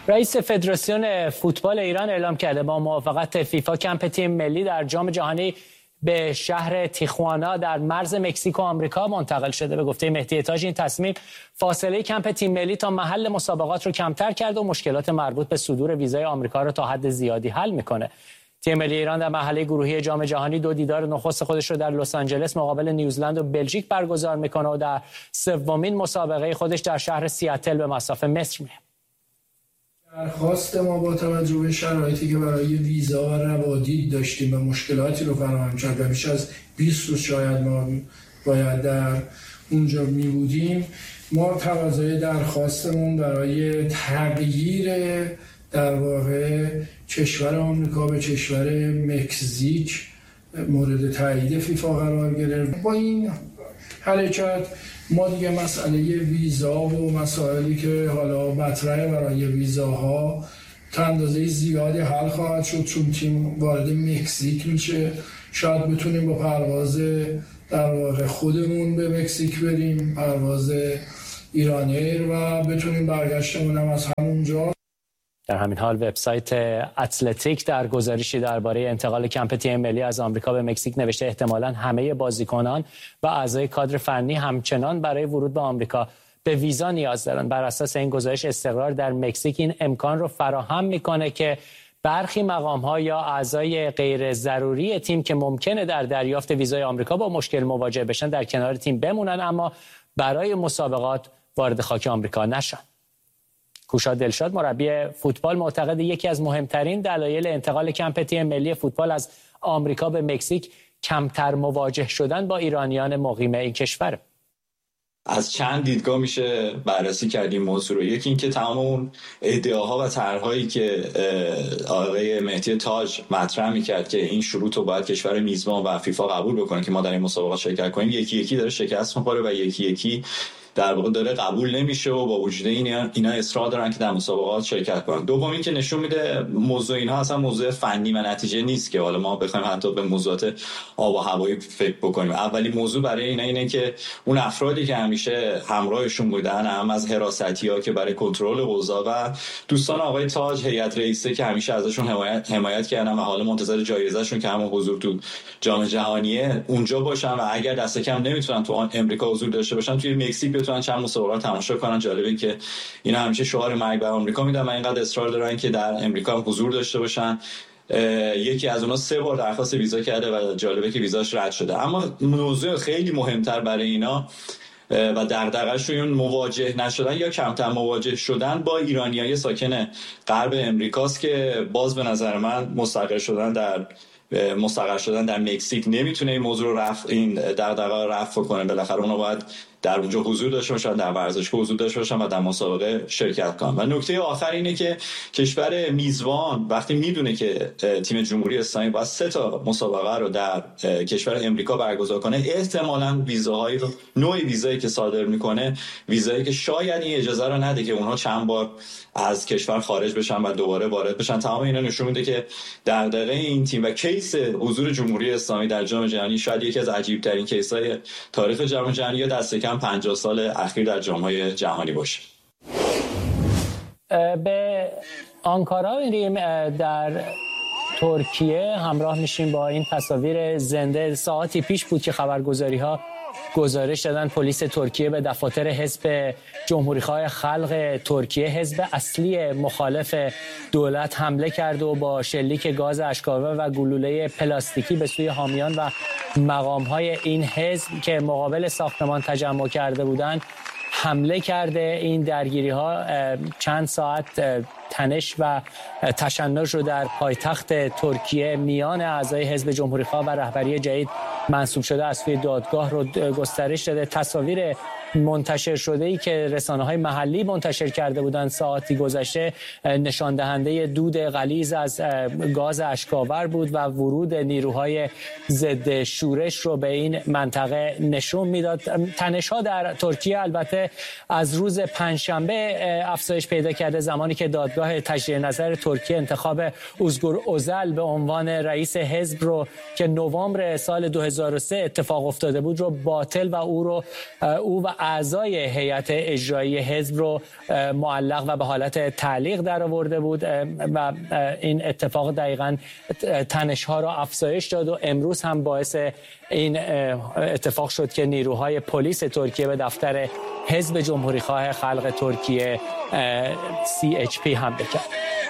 رئیس فدراسیون فوتبال ایران اعلام کرده با موافقت فیفا کمپ تیم ملی در جام جهانی به شهر تیخوانا در مرز مکزیک و آمریکا منتقل شده. به گفته مهدی تاج این تصمیم فاصله کمپ تیم ملی تا محل مسابقات رو کمتر کرده و مشکلات مربوط به صدور ویزای آمریکا رو تا حد زیادی حل میکنه. تیم ملی ایران در مرحله گروهی جام جهانی 2 دیدار نخست خودش رو در لس آنجلس مقابل نیوزلند و بلژیک برگزار میکنه و در سومین مسابقه خودش در شهر سیاتل به مصاف مصر میره. درخواست ما با توجه به شرایطی که برای ویزا و روادید داشتیم و مشکلاتی رو فراهم کرد و بیش از 20 روز شاید ما باید در اونجا می بودیم، ما تقاضای درخواستمون برای تغییر در واقع کشور آمریکا به کشور مکزیک مورد تایید فیفا قرار گرفت. با این حرکت ما دیگه مسئله ویزا و مسائلی که حالا مطرحه برای ویزاها تا اندازه زیادی حل خواهد شد، چون تیم وارد مکزیک میشه. شاید بتونیم با پرواز در واقع خودمون به مکزیک بریم، پرواز ایران ایر، و بتونیم برگشتمون هم از همونجا. در همین حال وبسایت اتلتیک در گزارشی درباره انتقال کمپ تیم ملی از آمریکا به مکزیک نوشته احتمالاً همه بازیکنان و اعضای کادر فنی همچنان برای ورود به آمریکا به ویزا نیاز دارند. بر اساس این گزارش استقرار در مکزیک این امکان رو فراهم میکنه که برخی مقام‌ها یا اعضای غیر ضروری تیم که ممکنه در دریافت ویزای آمریکا با مشکل مواجه بشن در کنار تیم بمونن اما برای مسابقات وارد خاک آمریکا نشن. کوشا دلشاد مربی فوتبال معتقد یکی از مهمترین دلایل انتقال کمپ تیم ملی فوتبال از آمریکا به مکزیک کمتر مواجه شدن با ایرانیان مقیم این کشور. از چند دیدگاه میشه بررسی کردیم موضوع رو. یکی این که تمام اون ادعاها و طرحهایی که آقای مهدی تاج مطرح میکرد که این شروط رو باید کشور میزبان و فیفا قبول بکنه که ما در این مسابقات شرکت کنیم، یکی یکی داره شکست میخوره و یکی یکی در واقع داره قبول نمیشه و با وجود اینا اصرار دارن که در مسابقات شرکت کنن. دومی که نشون میده موضوع اینها اصلا موضوع فنی و نتیجه نیست که حالا ما بخوایم حتی به موضوعات آب و هوایی فکر بکنیم. اولی موضوع برای اینه که اون افرادی که همیشه همراهشون بودن، هم از حراستی‌ها که برای کنترل اوضاع و دوستان آقای تاج هیئت رئیسه که همیشه ازشون حمایت کردن و حالا منتظر جایزه‌شون که همون حضور تو جام جهانیه اونجا باشن و اگر دست کم نمیتونن تو آمریکا حضور داشته باشن توی مکزیک بتونن چند مسابقات تماشا کنن. جالبه که اینا همیشه شعار مرگ بر آمریکا میدن و اینقدر اصرار دارن که در آمریکا هم حضور داشته باشن. یکی از اونها 3 بار درخواست ویزا کرده و جالبه که ویزاش رد شده. اما موضوع خیلی مهمتر برای اینا و دغدغه‌شون مواجه نشدن یا کمتر مواجه شدن با ایرانیای ساکن غرب امریکاست که باز به نظر من مستقر شدن در مکزیک نمیتونه این موضوع رو این دغدغه رفع کنه. بالاخره اونا باید در اونجا حضور داشته باشن، در ورزشگاه حضور داشته باشن و در مسابقه شرکت کنن. و نکته آخر اینه که کشور میزبان وقتی میدونه که تیم جمهوری اسلامی باید 3 تا مسابقه رو در کشور امریکا برگزار کنه، احتمالاً ویزاهایی رو نوع ویزایی که صادر میکنه ویزایی که شاید این اجازه رو نده که اونها چند بار از کشور خارج بشن و دوباره وارد بشن. تمام اینا نشون میده که دغدغه این تیم و کیس حضور جمهوری اسلامی در جام جهانی شاید یکی از عجیب‌ترین کیس‌های تاریخ جام جهانی یا دست کم 50 سال اخیر در جام‌های جهانی باشه. به آنکارا میریم، در ترکیه همراه میشیم با این تصاویر زنده. ساعتی پیش بود که خبرگزاری‌ها گزارش دادن پلیس ترکیه به دفاتر حزب جمهوری‌خواه خلق ترکیه، حزب اصلی مخالف دولت، حمله کرد و با شلیک گاز اشک‌آور و گلوله پلاستیکی به سوی حامیان و مقام‌های این حزب که مقابل ساختمان تجمع کرده بودند حمله کرده. این درگیری‌ها چند ساعت تنش و تشنج رو در پایتخت ترکیه میان اعضای حزب جمهوری‌خواه و رهبری جدید منصوب شده از سوی دادگاه رو گسترش داده. تصاویر منتشر شده ای که رسانه‌های محلی منتشر کرده بودند ساعتی گذشته نشان دهنده دود غلیظ از گاز اشک‌آور بود و ورود نیروهای ضد شورش رو به این منطقه نشون میداد. تنش‌ها در ترکیه البته از روز پنجشنبه افزایش پیدا کرده، زمانی که دادگاه تجدید نظر ترکیه انتخاب اوزگور اوزل به عنوان رئیس حزب رو که نوامبر سال 2003 اتفاق افتاده بود رو باطل و او و اعضای هیئت اجرایی حزب رو معلق و به حالت تعلیق درآورده بود و این اتفاق دقیقاً تنش‌ها را افزایش داد و امروز هم باعث این اتفاق شد که نیروهای پلیس ترکیه به دفتر حزب جمهوریخواه خلق ترکیه CHP حمله کرد.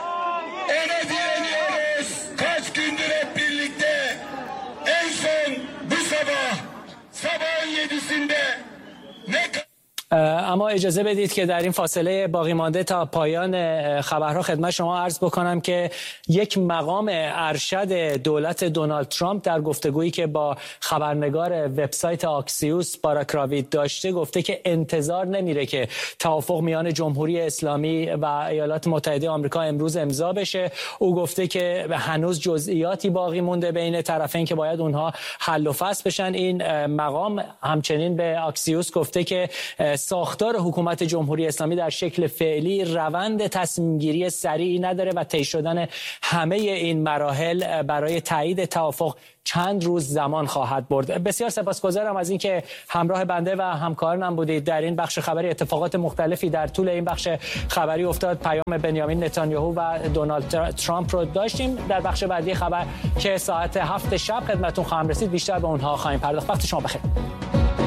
اما اجازه بدید که در این فاصله باقی مانده تا پایان خبرها خدمت شما عرض بکنم که یک مقام ارشد دولت دونالد ترامپ در گفتگویی که با خبرنگار وبسایت آکسیوس باراکراوید داشته گفته که انتظار نمیره که توافق میان جمهوری اسلامی و ایالات متحده آمریکا امروز امضا بشه. او گفته که هنوز جزئیاتی باقی مونده بین طرفین که باید اونها حل و فصل بشن. این مقام همچنین به آکسیوس گفته که ساختار حکومت جمهوری اسلامی در شکل فعلی روند تصمیم گیری سریعی نداره و طی شدن همه این مراحل برای تایید توافق چند روز زمان خواهد برد. بسیار سپاسگزارم از اینکه همراه بنده و همکارانم بودید در این بخش خبری. اتفاقات مختلفی در طول این بخش خبری افتاد. پیام بنیامین نتانیاهو و دونالد ترامپ رو داشتیم. در بخش بعدی خبر که ساعت 7 شب خدمتتون خواهم رسید بیشتر به اونها خواهیم پرداخت. وقت شما بخیر.